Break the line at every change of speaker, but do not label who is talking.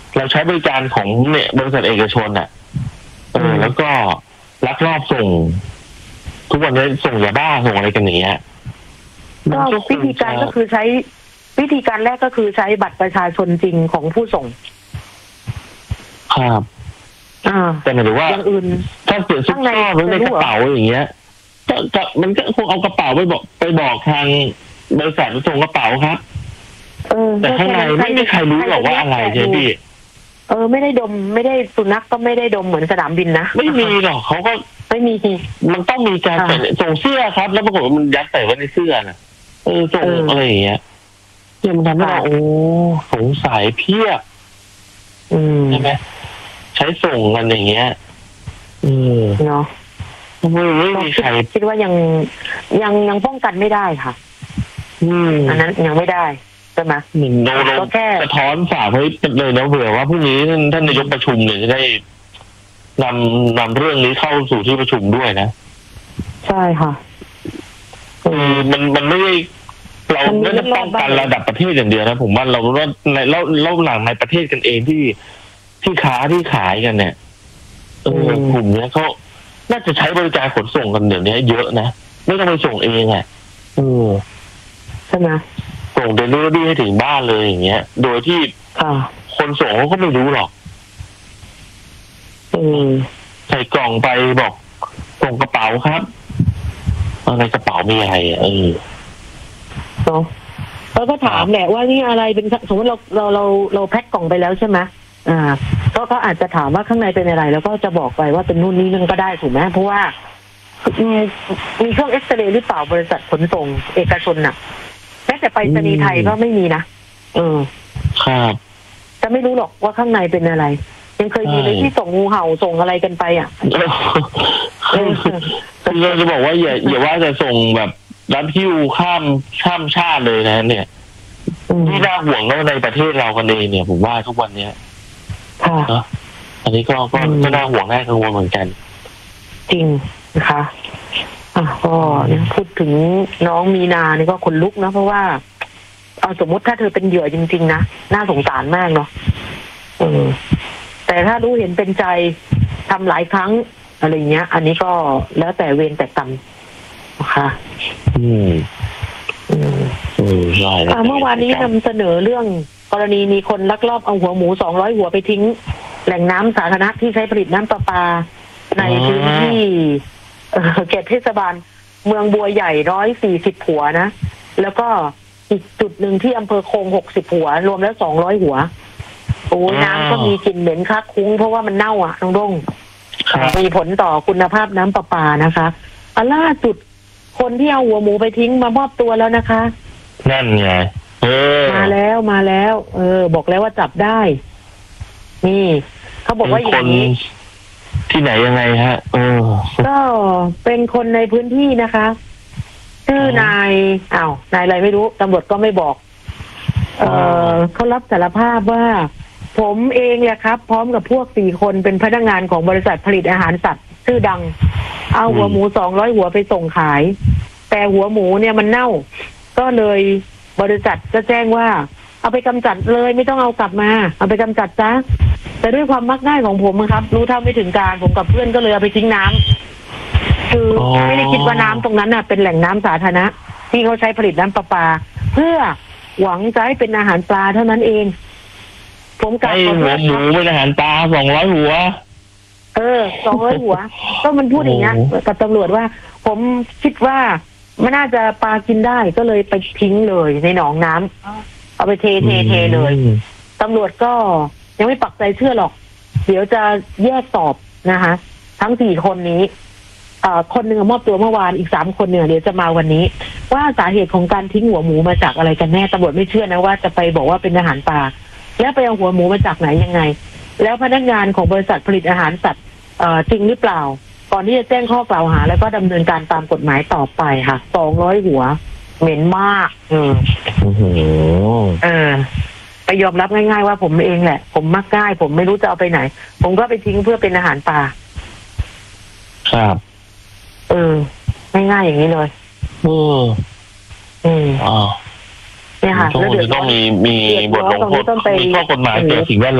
เราใช้บริการของเนี่ยบริษัทเอกชนอ่ะแล้วก็ลักลอบส่งทุกวันนี้ส่งยาบ้าส่งอะไรกันอย่างเงี้ย
ก็วิธีการก็คือใช้วิธีการแรกก็คือใช้บัตรประชาชนจริงของผู้ส่ง
ครับแต่หมายถึงว่า
อย่างอื่น
ถ้าเกิดซุกซ่อนไว้ในกระเป๋าอย่างเงี้ยก็มันก็คงเอากระเป๋าไปบอกทางบริษัทส่งกระเป๋าครับแต่ข้างในไม่มีใครรู้หรอกว่าอะไรใช่พี่
ไม่ได้ดมไม่ได้สุนัขก็ไม่ได้ดมเหมือนสนามบินนะ
ไม่มีหรอกเขาก็
ไม่มี
มันต้องมีการส่งเสื้อครับแล้วปรากฏว่ามันยัดใส่ไว้ในเสื้อน่ะส่งอะไรอย่างเงี้ยเนี่ยมันทำให้เราสงสัยเพี้ยใช่ไหมใช้ส่งกันอย่างเงี้ย
เนาะ
ไม่มีใคร
คิดว่ายังป้องกันไม่ได้ค่ะอันนั้นยังไม่ได้ใช่ไหม
ก็แค่สะท้อนฝากไว้เลยนะเผื่อว่าพรุ่งนี้ท่านนายกประชุมเนี่ยจะได้นำเรื่องนี้เข้าสู่ที่ประชุมด้วยนะ
ใช่ค่ะ
มันไม่ได้เราไม่ได้ป้องกันระดับประเทศอย่างเดียวนะผมว่าเราเราหลังในประเทศกันเองที่ค้าที่ขายกันเนี่ยกลุ่มนี้เขาน่าจะใช้บริการขนส่งกันเดี๋ยวนี้เยอะนะไม่ต้องไปส่งเองอ่ะ
ใช่ไหม
ส่งเดลิเวอรี่ให้ถึงบ้านเลยอย่างเงี้ยโดยที่คนส่งเขาก็ไม่รู้หรอกใส่กล่องไปบอกส่งกระเป๋าครับในกระเป๋ามีอะไร
เราก็ถามแหละว่านี่อะไรเป็นสมมติเราแพ็คกล่องไปแล้วใช่ไหมก็อาจจะถามว่าข้างในเป็นอะไรแล้วก็จะบอกไปว่าเป็นนู่นนี่นั่นก็ได้ถูกไหมเพราะว่ามีเครื่องเอ็กซเรย์หรือเปล่าบริษัทขนส่งเอกชนน่ะแม้แต่ไปรษณีย์ไทยก็ไม่มีนะครับจะไม่รู้หรอกว่าข้างในเป็นอะไรยังเคยมีเลยที่ส่งงูเห่าส่งอะไรกันไป
เราจะบอกว่าอย่าว่าจะส่งแบบรับหิ้วข้ามชาติเลยนะเนี่ยที่น่าห่วงก็ในประเทศเรากันเองเนี่ยผมว่าทุกวันเนี้ยอันนี้ก็น่าห่วงน่ากังวลเหมือนกัน
จริงนะคะก็พูดถึงน้องมีนานี่ก็ขนลุกนะเพราะว่าเอาสมมติถ้าเธอเป็นเหยื่อจริงๆนะน่าสงสารมากเนาะแต่ถ้ารู้เห็นเป็นใจทำหลายครั้งอะไรเงี้ยอันนี้ก็แล้วแต่เวรแต่กรรมนะคะ
ใช่
เมื่อวานนี้นำเสนอเรื่องกรณีมีคนลักลอบเอาหัวหมู200หัวไปทิ้งแหล่งน้ำสาธารณะที่ใช้ผลิตน้ำประปาในพื้นที่เขตเทศบาลเมืองบัวใหญ่140หัวนะแล้วก็อีกจุดหนึ่งที่อำเภอคง60หัวรวมแล้ว200หัวโอ้ยน้ำก็มีกลิ่นเหม็นคักคุ้งเพราะว่ามันเน่าน้องด้งมีผลต่อคุณภาพน้ำประปานะคะล่าสุดคนที่เอาหัวหมูไปทิ้งมามอบตัวแล้วนะคะ
นั่นไง
มาแล้วบอกแล้วว่าจับได้นี่เขาบอกว่าอย่างนี้
ที่ไหนยังไงฮะ
ก็เป็นคนในพื้นที่นะคะชื่อนายอะไรไม่รู้ตำรวจก็ไม่บอกเขารับสารภาพว่าผมเองแหละครับพร้อมกับพวก4คนเป็นพนักงานของบริษัทผลิตอาหารสัตว์ชื่อดังเอาหัวหมู200หัวไปส่งขายแต่หัวหมูเนี่ยมันเน่าก็เลยบริษัทก็แจ้งว่าเอาไปกำจัดเลยไม่ต้องเอากลับมาเอาไปกำจัดซะแต่ด้วยความมักง่ายของผมครับรู้เท่าไม่ถึงการผมกับเพื่อนก็เลยเอาไปทิ้งน้ำคือไม่ได้คิดว่าน้ำตรงนั้นน่ะเป็นแหล่งน้ำสาธารณะที่เขาใช้ผลิตน้ำประปาเพื่อหวังจะให้เป็นอาหารปลาเท่านั้นเองผมกับ
หัวหมูเป็นอาหารปลา200หัว
200หัวก็มันพูดอย่างเงี้ยกับตำรวจว่าผมคิดว่าไม่น่าจะปลากินได้ก็เลยไปทิ้งเลยในหนองน้ำเอาไปเทเลยตำรวจก็ยังไม่ปักใจเชื่อหรอกเดี๋ยวจะแยกสอบนะคะทั้ง4คนนี้คนหนึ่งมอบตัวเมื่อวานอีก3คนเนี่ยเดี๋ยวจะมาวันนี้ว่าสาเหตุของการทิ้งหัวหมูมาจากอะไรกันแน่ตำรวจไม่เชื่อนะว่าจะไปบอกว่าเป็นอาหารปลาแล้วไปเอาหัวหมูมาจากไหนยังไงแล้วพนักงานของบริษัทผลิตอาหารสัตว์จริงหรือเปล่าก่อนที่จะแจ้งข้อกล่าวหาแล้วก็ดำเนินการตามกฎหมายต่อไปค่ะ200หัวเหม็นมากไปยอมรับง่ายๆว่าผมเองแหละผมมักง่ายผมไม่รู้จะเอาไปไหนผมก็ไปทิ้งเพื่อเป็นอาหารปลา
ครับ
ง่ายๆอย่างนี้เลยเนี่ยค่ะ
แล้วเดี๋ยวต้องมีบทลงโทษมีข้อกฎหมายเกี่ยวกับสิ่งแวดล้อม